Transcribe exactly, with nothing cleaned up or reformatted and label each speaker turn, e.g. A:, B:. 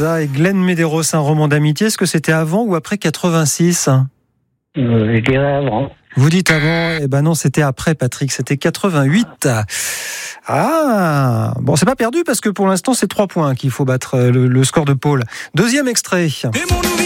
A: Plaza et Glenn Medeiros, un roman d'amitié. Est-ce que c'était avant ou après quatre-vingt-six ?
B: euh, Je dirais avant.
A: Vous dites avant, eh ben non, c'était après, Patrick, c'était quatre-vingt-huit. Ah, bon, c'est pas perdu parce que pour l'instant, c'est trois points qu'il faut battre le, le score de Paul. Deuxième extrait.